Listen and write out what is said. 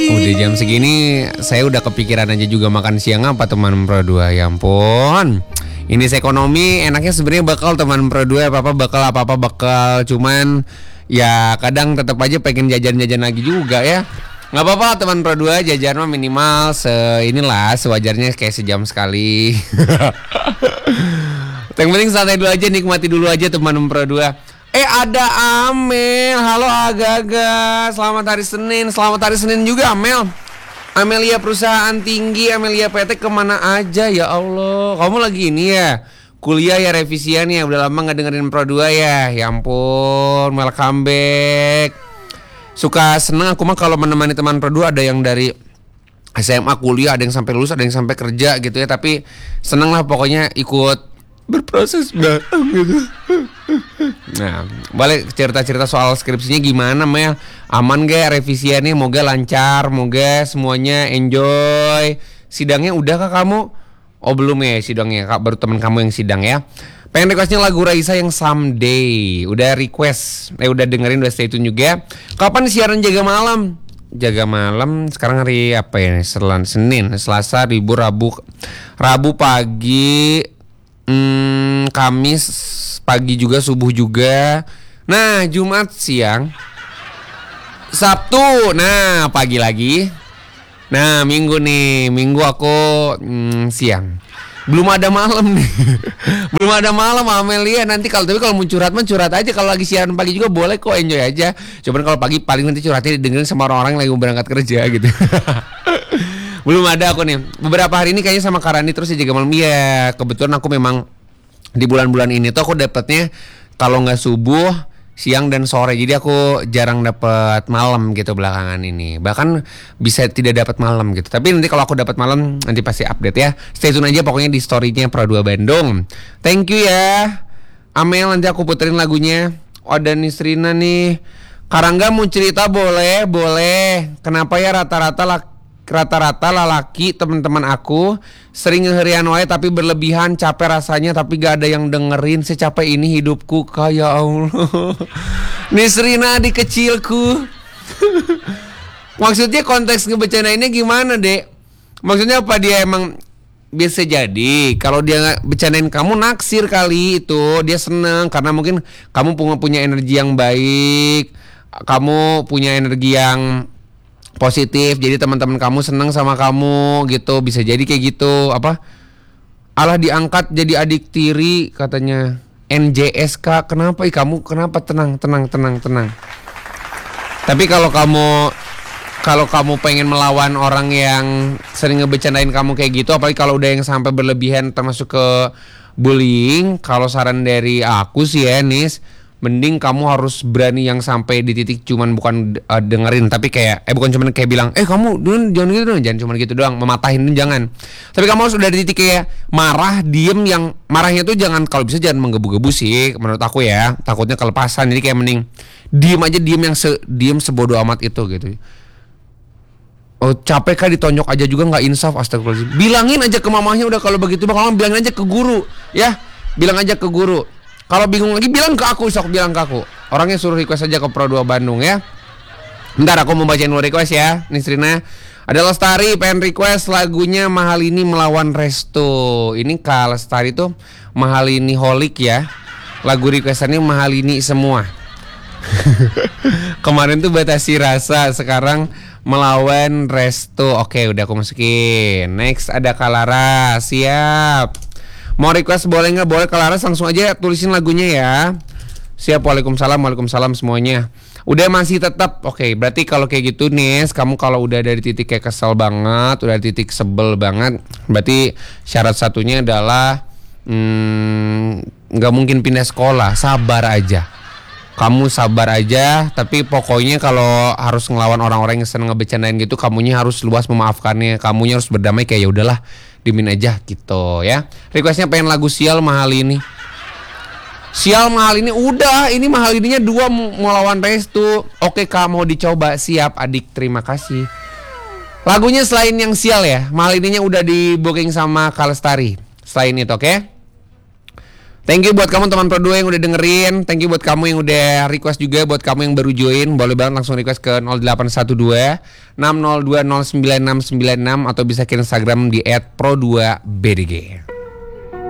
Udah jam segini saya udah kepikiran aja juga makan siang apa teman Pro 2. Ya ampun. Ini ekonomi enaknya sebenarnya bakal teman Pro 2 apa-apa bakal. Cuman ya kadang tetap aja pengen jajan-jajan lagi juga ya. Nggak apa-apa teman Pro 2, jajan mah minimal inilah sewajarnya kayak sejam sekali. Yang penting santai dulu aja, nikmati dulu aja teman Pro 2. Ada Amel. Halo Aga-aga. Selamat hari Senin. Selamat hari Senin juga Amel. Amelia perusahaan tinggi, Amelia PT kemana aja ya Allah. Kamu lagi ini ya kuliah ya, revisian ya. Udah lama gak dengerin Pro 2 ya. Ya ampun, welcome back. Suka seneng aku mah kalau menemani teman Pro 2. Ada yang dari SMA kuliah, ada yang sampai lulus, ada yang sampai kerja gitu ya. Tapi seneng lah pokoknya ikut berproses bareng gitu. Nah, balik cerita-cerita soal skripsinya gimana Mel? Aman gak revisiannya? Moga lancar, moga semuanya enjoy. Sidangnya udah kah kamu? Oh belum ya sidangnya, Kak, baru teman kamu yang sidang ya. Pengen requestnya lagu Raisa yang Someday. Udah request, udah dengerin, udah stay tune juga. Kapan siaran jaga malam? Jaga malam sekarang hari apa ya? Senin, Selasa, Rabu pagi, Kamis pagi juga, subuh juga. Nah, Jumat siang, Sabtu, nah pagi lagi. Nah, Minggu aku siang. Belum ada malam nih. Belum ada malam Amelia. Nanti tapi kalau mau curhat mah curhat aja. Kalau lagi siaran pagi juga boleh kok, enjoy aja. Cuman kalau pagi paling nanti curhatnya didengerin sama orang-orang yang lagi mau berangkat kerja gitu. Belum ada aku nih. Beberapa hari ini kayaknya sama Karani terus jaga malam. Iya, kebetulan aku memang di bulan-bulan ini tuh aku dapatnya kalau nggak subuh, siang dan sore. Jadi aku jarang dapat malam gitu belakangan ini. Bahkan bisa tidak dapat malam gitu. Tapi nanti kalau aku dapat malam nanti pasti update ya. Stay tune aja pokoknya di story-nya Pro 2 Bandung. Thank you ya Amel, nanti aku puterin lagunya. Oh dan Nisrina nih, Karangga mau cerita boleh. Kenapa ya rata-rata lalaki teman-teman aku sering ngeherian wae tapi berlebihan, capek rasanya tapi gak ada yang dengerin. Secapek ini hidupku, kayak Allah. Nisrina di kecilku. Maksudnya konteks ngebecanainnya gimana dek? Maksudnya apa, dia emang bisa jadi kalau dia bercandain kamu naksir kali itu, dia seneng karena mungkin kamu punya energi yang baik, kamu punya energi yang positif, jadi teman-teman kamu seneng sama kamu gitu. Bisa jadi kayak gitu. Apa? Alah diangkat jadi adik tiri katanya. NJSK. Kenapa kamu? Kenapa? Tenang. Tapi kalau kamu pengen melawan orang yang sering ngebecandain kamu kayak gitu, apalagi kalau udah yang sampai berlebihan termasuk ke bullying, kalau saran dari aku sih ya Nis, mending kamu harus berani yang sampai di titik cuman bukan dengerin, tapi kayak bukan cuman kayak bilang kamu jangan gitu dong, jangan cuman gitu doang, mematahin jangan. Tapi kamu harus udah di titik kayak marah, diem, yang marahnya tuh jangan, kalau bisa jangan menggebu-gebu sih menurut aku ya, takutnya kelepasan. Jadi kayak mending diem sebodoh amat itu gitu. Oh capek kah ditonjok aja juga nggak insaf, astagfirullahaladzim. Bilangin aja ke mamahnya udah, kalau begitu mah kamu bilangin aja ke guru ya, bilang aja ke guru. Kalau bingung lagi bilang ke aku, bilang ke aku. Orangnya suruh request aja ke Pro 2 Bandung ya. Bentar aku mau bacain request ya, Nisrina. Ada Lestari pengen request lagunya Mahalini melawan Resto. Ini Kak Lestari tuh Mahalini holik ya. Lagu requestannya Mahalini semua. Kemarin tuh Batasi Rasa, sekarang melawan Resto. Oke, udah aku masukin. Next ada Kalara, siap. Mau request boleh nggak? Boleh Kalaras, langsung aja tulisin lagunya ya. Siap. Waalaikumsalam semuanya. Udah masih tetap oke. Berarti kalau kayak gitu Nis, kamu kalau udah dari titik kayak kesel banget, udah dari titik sebel banget, berarti syarat satunya adalah nggak mungkin pindah sekolah. Sabar aja. Kamu sabar aja. Tapi pokoknya kalau harus ngelawan orang-orang yang seneng ngebecandain gitu, kamunya harus luas memaafkannya. Kamunya harus berdamai kayak ya udahlah, dimin aja gitu ya. Requestnya pengen lagu Sial Mahalini. Sial Mahalini udah, ini Mahalininya 2 mau lawan Restu. Oke Kak, mau dicoba, siap adik, terima kasih. Lagunya selain yang Sial ya, Mahalininya udah di booking sama Kak Lestari. Selain itu oke? Thank you buat kamu teman Pro 2 yang udah dengerin. Thank you buat kamu yang udah request juga. Buat kamu yang baru join, boleh banget langsung request ke 0812 602 09696 atau bisa kirim Instagram di @pro2bdg.